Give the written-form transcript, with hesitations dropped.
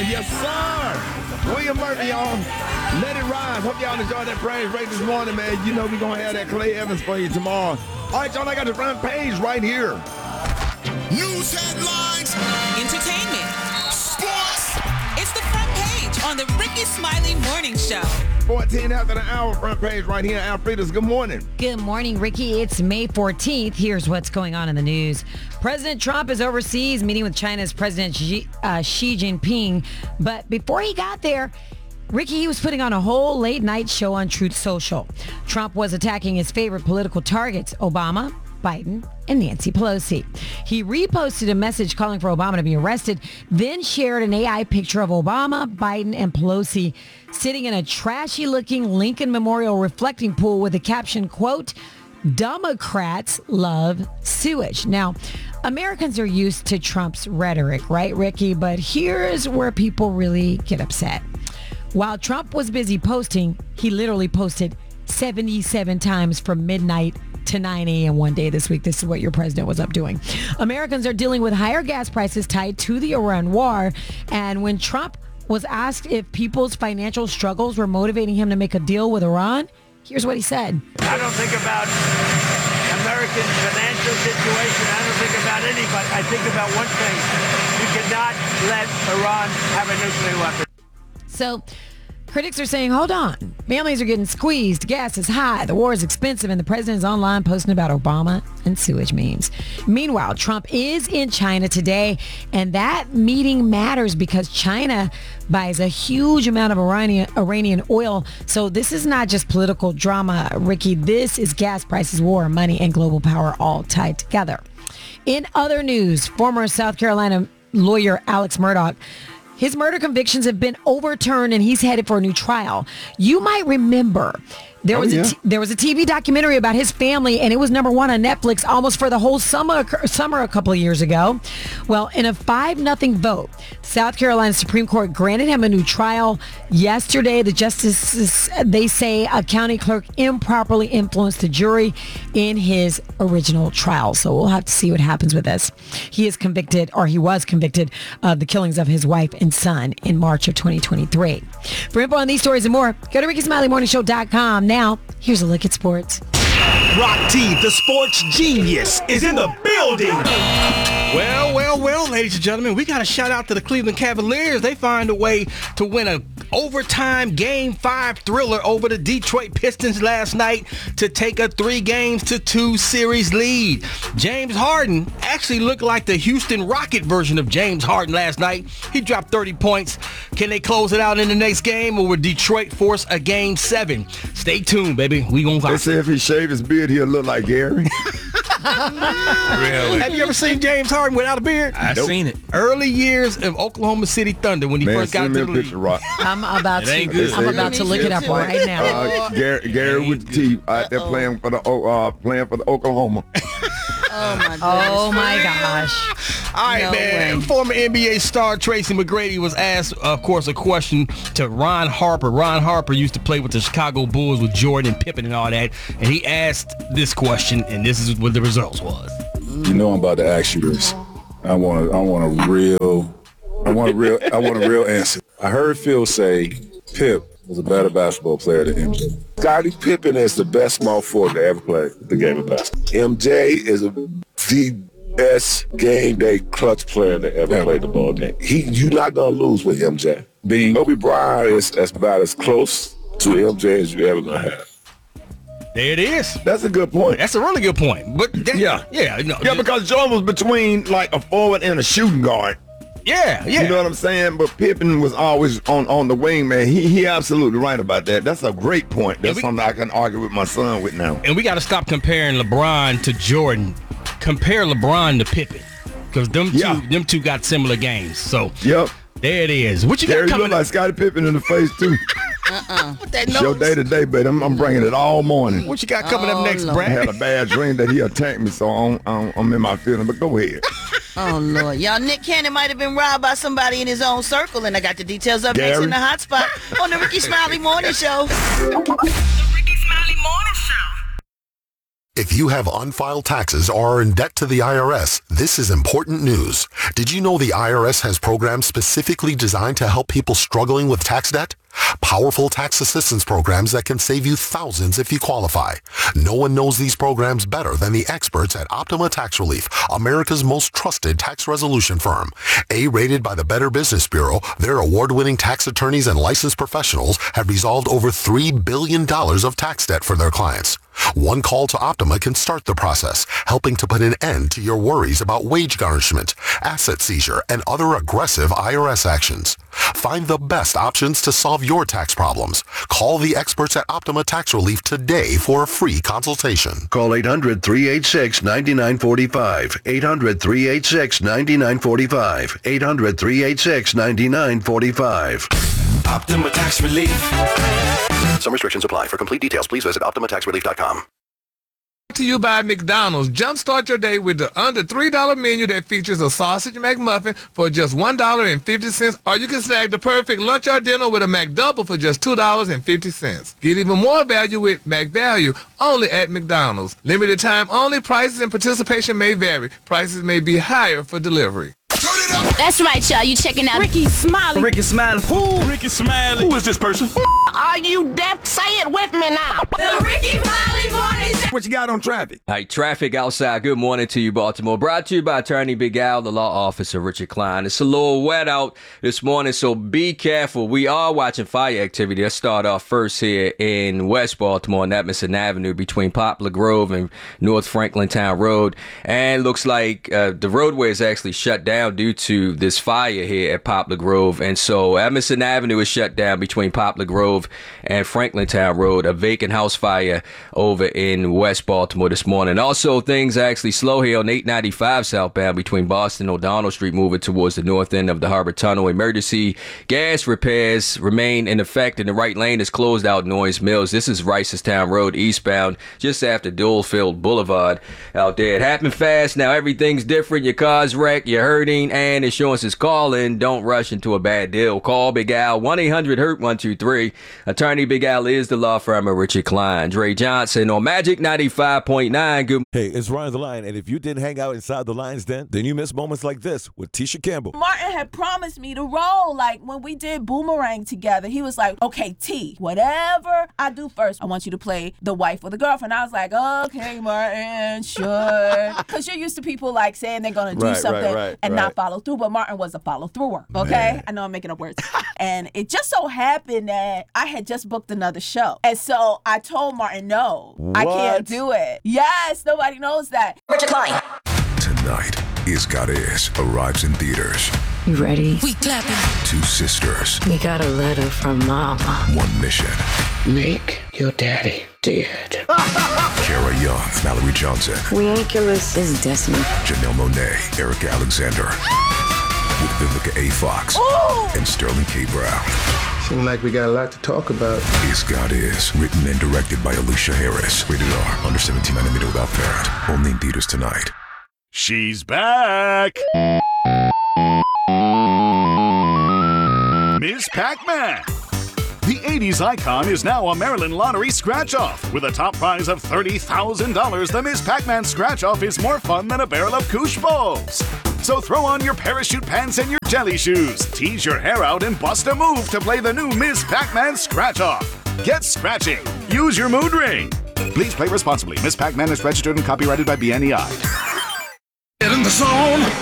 Yes, sir. William Murphy, y'all. Let it rise. Hope y'all enjoyed that praise break this morning, man. You know we're going to have that Clay Evans for you tomorrow. All right, y'all, I got the front page right here. News headlines. Entertainment. Sports. It's the front page on the Ricky Smiley Morning Show. 14 after the hour, front page right here. Alfreda's, good morning. Good morning, Ricky. It's May 14th. Here's what's going on in the news. President Trump is overseas meeting with China's President Xi Jinping. But before he got there, Ricky, he was putting on a whole late night show on Truth Social. Trump was attacking his favorite political targets, Obama, Biden, and Nancy Pelosi. He reposted a message calling for Obama to be arrested, then shared an AI picture of Obama, Biden, and Pelosi sitting in a trashy-looking Lincoln Memorial reflecting pool with the caption, quote, "Democrats love sewage." Now, Americans are used to Trump's rhetoric, right, Ricky? But here's where people really get upset. While Trump was busy posting, he literally posted 77 times from midnight to 9 a.m. one day this week. This is what your president was up doing. Americans are dealing with higher gas prices tied to the Iran war. And when Trump was asked if people's financial struggles were motivating him to make a deal with Iran, here's what he said. I don't think about American financial situation. I don't think about anybody. I think about one thing. You cannot let Iran have a nuclear weapon. So critics are saying, hold on. Families are getting squeezed. Gas is high. The war is expensive. And the president is online posting about Obama and sewage memes. Meanwhile, Trump is in China today. And that meeting matters because China buys a huge amount of Iranian oil. So this is not just political drama, Ricky. This is gas prices, war, money, and global power all tied together. In other news, former South Carolina lawyer Alex Murdaugh, his murder convictions have been overturned and he's headed for a new trial. You might remember there was a TV documentary about his family and it was number one on Netflix almost for the whole summer a couple of years ago. Well, in a 5-0 vote, South Carolina Supreme Court granted him a new trial. Yesterday, the justices, they say a county clerk improperly influenced the jury in his original trial. So we'll have to see what happens with this. He was convicted of the killings of his wife and son in March of 2023. For info on these stories and more, go to RickySmileyMorningShow.com. Now, here's a look at sports. Rock T, the sports genius, is in the building. Well, ladies and gentlemen, we got to shout out to the Cleveland Cavaliers. They find a way to win a overtime Game 5 thriller over the Detroit Pistons last night to take a 3-2 series lead. James Harden actually looked like the Houston Rocket version of James Harden last night. He dropped 30 points. Can they close it out in the next game, or will Detroit force a Game 7? Stay tuned, baby. We gonna. They say if he shaved his beard, he'll look like Gary. Really? Have you ever seen James Harden without a beard? I've seen it. Early years of Oklahoma City Thunder when he first got to the league. I'm about to look it up right now. Gary with the T out there playing for the Oklahoma. Oh my gosh. All right, man. Former NBA star Tracy McGrady was asked, of course, a question to Ron Harper. Ron Harper used to play with the Chicago Bulls with Jordan and Pippen and all that. And he asked this question, and this is what the results was. You know I'm about to ask you this. I want a real answer. I heard Phil say Pip was a better basketball player than MJ. Scottie Pippen is the best small forward to ever play the game of basketball. MJ is the best game day clutch player that ever played the ball game. You're not gonna lose with MJ. Kobe Bryant is about as close to MJ as you're ever gonna have. There it is. That's a good point. That's a really good point. But because Jordan was between like a forward and a shooting guard. Yeah. You know what I'm saying? But Pippen was always on the wing, man. He absolutely right about that. That's a great point. That's something I can argue with my son with now. And we got to stop comparing LeBron to Jordan. Compare LeBron to Pippen. Because them two got similar games. So there it is. What you got coming? You look like Scottie Pippen in the face, too. It's your day to day, but I'm bringing it all morning. What you got coming up next, Brad? I had a bad dream that he attacked me, so I'm in my feeling. But go ahead. Oh, Lord. Y'all, Nick Cannon might have been robbed by somebody in his own circle, and I got the details up next in the hot spot on the Ricky Smiley Morning Show. If you have unfiled taxes or are in debt to the IRS, this is important news. Did you know the IRS has programs specifically designed to help people struggling with tax debt? Powerful tax assistance programs that can save you thousands if you qualify. No one knows these programs better than the experts at Optima Tax Relief, America's most trusted tax resolution firm. A-rated by the Better Business Bureau, their award-winning tax attorneys and licensed professionals have resolved over $3 billion of tax debt for their clients. One call to Optima can start the process, helping to put an end to your worries about wage garnishment, asset seizure, and other aggressive IRS actions. Find the best options to solve your tax problems. Call the experts at Optima Tax Relief today for a free consultation. Call 800-386-9945. 800-386-9945. 800-386-9945. Optima Tax Relief. Some restrictions apply. For complete details, please visit OptimaTaxRelief.com. To you by McDonald's. Jumpstart your day with the under $3 menu that features a sausage McMuffin for just $1.50, or you can snag the perfect lunch or dinner with a McDouble for just $2.50. Get even more value with McValue only at McDonald's. Limited time only. Prices and participation may vary. Prices may be higher for delivery. That's right, y'all. You checking out Ricky Smiley. Ricky Smiley. Who? Ricky Smiley. Who is this person? Are you deaf? Say it with me now. The Ricky Smiley Morning Show. What you got on traffic? Hey, traffic outside. Good morning to you, Baltimore. Brought to you by Attorney Big Al, the law office of Richard Klein. It's a little wet out this morning, so be careful. We are watching fire activity. Let's start off first here in West Baltimore on Edmondson Avenue between Poplar Grove and North Franklin Town Road. And looks like the roadway is actually shut down due to this fire here at Poplar Grove. And so Edmondson Avenue is shut down between Poplar Grove and Franklin Town Road. A vacant house fire over in West Baltimore this morning. Also, things are actually slow here on 895 southbound between Boston and O'Donnell Street, moving towards the north end of the Harbor Tunnel. Emergency gas repairs remain in effect, and the right lane is closed out Noyes Mills. This is Ricestown Road eastbound, just after Dulfield Boulevard out there. It happened fast. Now everything's different. Your car's wrecked, you're hurting, and insurance is calling. Don't rush into a bad deal. Call Big Al, 1-800-HURT-123. Attorney Big Al is the law firm of Richard Klein. Dre Johnson on Magic 95.9. Good. Hey, it's Ryan the Lion, and if you didn't hang out inside the Lions Den, then you miss moments like this with Tisha Campbell. Martin had promised me to roll, like when we did Boomerang together. He was like, okay, T, whatever I do first, I want you to play the wife or the girlfriend. I was like, okay, Martin, sure. Because you're used to people like saying they're going to do something and not follow through, but Martin was a follow-througher, okay? Man. I know I'm making up words. And it just so happened that I had just booked another show. And so I told Martin, no, I can't do it. Yes, nobody knows that. Richard Klein. Tonight, Is God Is arrives in theaters. You ready? We clapping. Two sisters. We got a letter from Mama. One mission. Make your daddy dead. Kara Young, Mallory Johnson. We ain't killers. This is destiny. Janelle Monáe, Erica Alexander. With Vivica A. Fox. And Sterling K. Brown. Seems like we got a lot to talk about. Is God Is, written and directed by Alicia Harris. Rated R, under 17 and without parent. Only in theaters tonight. She's back! Ms. Pac-Man! The 80s icon is now a Maryland Lottery scratch-off. With a top prize of $30,000, the Ms. Pac-Man scratch-off is more fun than a barrel of Koosh Bulbs. So throw on your parachute pants and your jelly shoes, tease your hair out, and bust a move to play the new Ms. Pac-Man scratch-off. Get scratching. Use your mood ring. Please play responsibly. Ms. Pac-Man is registered and copyrighted by BNEI. Get in the zone.